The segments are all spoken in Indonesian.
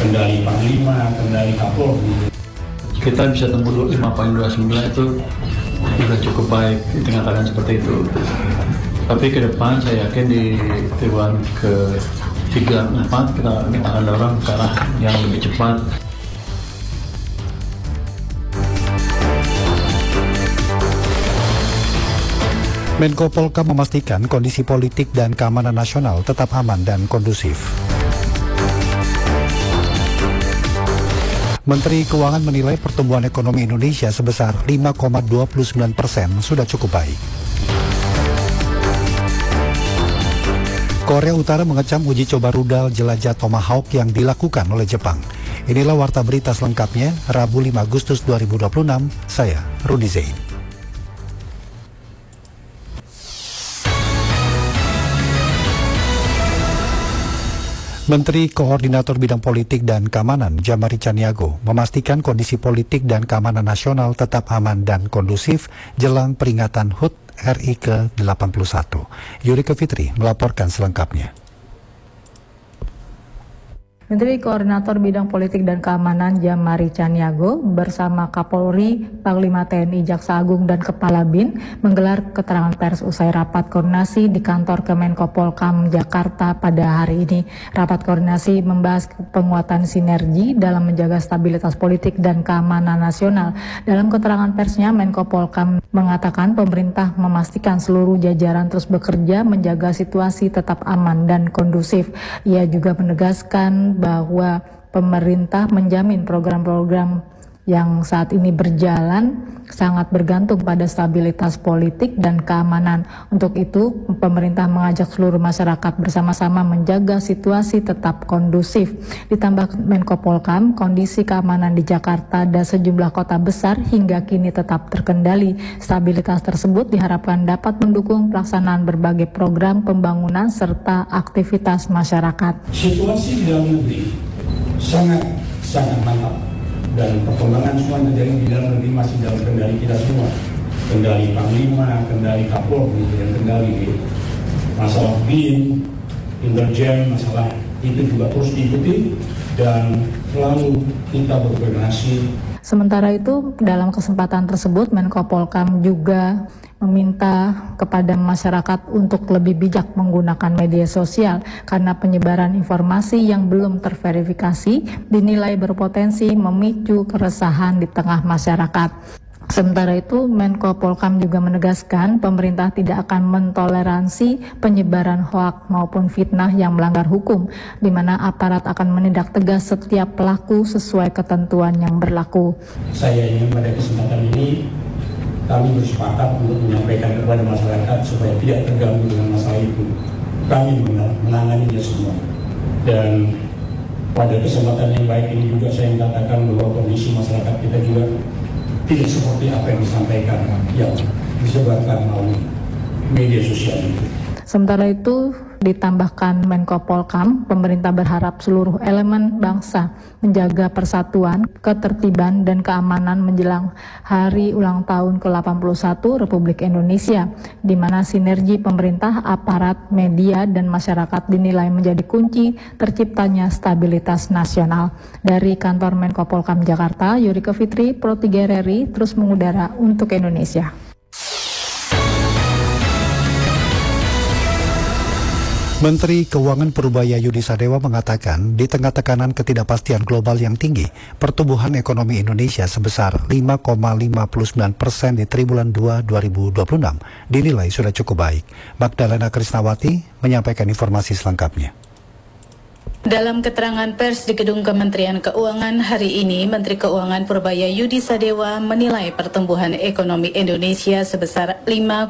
kendali Panglima, kendali Kapolri. Kita bisa tembus 5.29 itu sudah cukup baik, dikatakan seperti itu. Tapi ke depan saya yakin di triwulan ke-3, 4 kita akan dorong ke arah yang lebih cepat. Menko Polhukam memastikan kondisi politik dan keamanan nasional tetap aman dan kondusif. Menteri Keuangan menilai pertumbuhan ekonomi Indonesia sebesar 5,29% sudah cukup baik. Korea Utara mengecam uji coba rudal jelajah Tomahawk yang dilakukan oleh Jepang. Inilah warta berita selengkapnya, Rabu 5 Agustus 2026, saya Rudi Zain. Menteri Koordinator Bidang Politik dan Keamanan Jamari Caniago memastikan kondisi politik dan keamanan nasional tetap aman dan kondusif jelang peringatan HUT RI ke-81. Yurika Fitri melaporkan selengkapnya. Menteri Koordinator Bidang Politik dan Keamanan Jamari Caniago bersama Kapolri, Panglima TNI, Jaksa Agung, dan Kepala BIN menggelar keterangan pers usai rapat koordinasi di kantor Kemenko Polhukam Jakarta pada hari ini. Rapat koordinasi membahas penguatan sinergi dalam menjaga stabilitas politik dan keamanan nasional. Dalam keterangan persnya, Menko Polhukam mengatakan pemerintah memastikan seluruh jajaran terus bekerja menjaga situasi tetap aman dan kondusif. Ia juga menegaskan bahwa pemerintah menjamin program-program yang saat ini berjalan sangat bergantung pada stabilitas politik dan keamanan. Untuk itu, pemerintah mengajak seluruh masyarakat bersama-sama menjaga situasi tetap kondusif. Ditambah Menko Polhukam, kondisi keamanan di Jakarta dan sejumlah kota besar hingga kini tetap terkendali. Stabilitas tersebut diharapkan dapat mendukung pelaksanaan berbagai program pembangunan serta aktivitas masyarakat. Situasi di dalam negeri sangat mantap. Dan perkembangan semua terjadi di dalam negeri masih dalam kendali kita semua. Kendali Panglima, kendali Kapolri, dan kendali masalah BIN, intelijen, masalah itu juga terus diikuti dan selalu kita berkoordinasi. Sementara itu, dalam kesempatan tersebut, Menko Polhukam juga meminta kepada masyarakat untuk lebih bijak menggunakan media sosial karena penyebaran informasi yang belum terverifikasi dinilai berpotensi memicu keresahan di tengah masyarakat. Sementara itu, Menko Polhukam juga menegaskan pemerintah tidak akan mentoleransi penyebaran hoaks maupun fitnah yang melanggar hukum, di mana aparat akan menindak tegas setiap pelaku sesuai ketentuan yang berlaku. Saya ingin pada kesempatan ini kami bersepakat untuk menyampaikan kepada masyarakat supaya tidak terganggu dengan masalah itu. Kami menanganinya semua. Dan pada kesempatan yang baik ini juga saya ingin katakan bahwa kondisi masyarakat kita juga tidak seperti apa yang disampaikan yang disebarkan melalui media sosial itu. Sementara itu, ditambahkan Menko Polhukam, pemerintah berharap seluruh elemen bangsa menjaga persatuan, ketertiban, dan keamanan menjelang Hari Ulang Tahun ke-81 Republik Indonesia, di mana sinergi pemerintah, aparat, media, dan masyarakat dinilai menjadi kunci terciptanya stabilitas nasional. Dari kantor Menko Polhukam Jakarta, Yurika Fitri, Pro 3 RRI, terus mengudara untuk Indonesia. Menteri Keuangan Purubaya Yudi Sadewa mengatakan di tengah tekanan ketidakpastian global yang tinggi, pertumbuhan ekonomi Indonesia sebesar 5,59% di triwulan 2 2026 dinilai sudah cukup baik. Magdalena Krisnawati menyampaikan informasi selengkapnya. Dalam keterangan pers di Gedung Kementerian Keuangan hari ini, Menteri Keuangan Purubaya Yudi Sadewa menilai pertumbuhan ekonomi Indonesia sebesar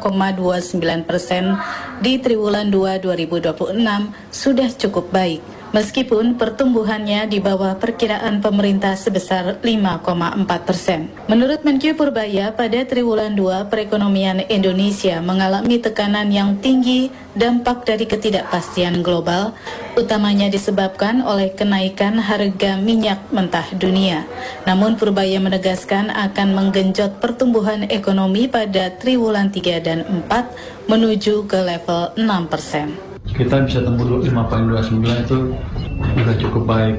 5,29% di triwulan 2 2026 sudah cukup baik. Meskipun pertumbuhannya di bawah perkiraan pemerintah sebesar 5,4%. Menurut Menkyu Purbaya, pada triwulan 2 perekonomian Indonesia mengalami tekanan yang tinggi dampak dari ketidakpastian global, utamanya disebabkan oleh kenaikan harga minyak mentah dunia. Namun Purbaya menegaskan akan menggenjot pertumbuhan ekonomi pada triwulan 3 dan 4 menuju ke level 6%. Kita bisa tembus 5.29 itu sudah cukup baik,